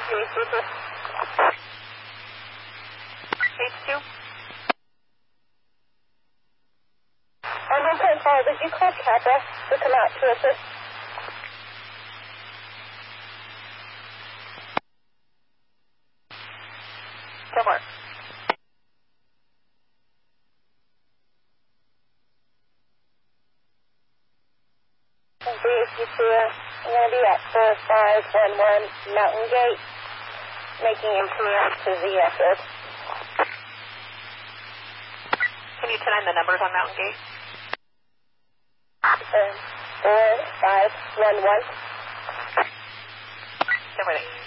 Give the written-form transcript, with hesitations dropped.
Super. H2. On 1.5, would you call Kappa to come out to assist? Somewhere. I'm going to be at 4511 Mountain Gate, making improvements to the airfield. Can you tell the numbers on Mountain Gate? 4511. Somewhere.